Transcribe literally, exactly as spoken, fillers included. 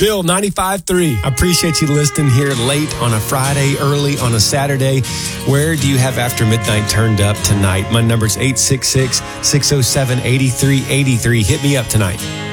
Bill, ninety-five three. I appreciate you listening here late on a Friday, early on a Saturday. Where do you have After Midnight turned up tonight? My number's eight six six, six oh seven, eight three eight three. Hit me up tonight.